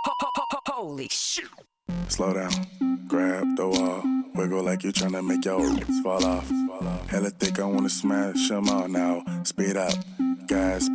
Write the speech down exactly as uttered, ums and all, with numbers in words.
Holy shit. Slow down, grab the wall, wiggle like you tryna make your fall off. Hella thick, I wanna smash 'em all now. Speed up, gas.